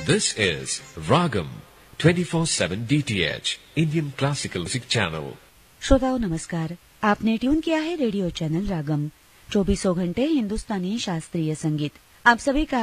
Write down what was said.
This is Ragam 24/7 DTH Indian Classical Music Channel. श्रोताओं नमस्कार, आपने ट्यून किया है रेडियो चैनल रागम 24 घंटे हिंदुस्तानी शास्त्रीय संगीत। आप सभी का